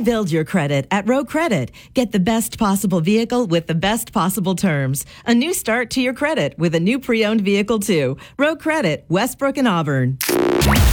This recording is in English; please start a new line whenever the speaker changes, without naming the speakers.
Rebuild your credit at Row Credit. Get the best possible vehicle with the best possible terms. A new start to your credit with a new pre-owned vehicle too. Row Credit, Westbrook and Auburn.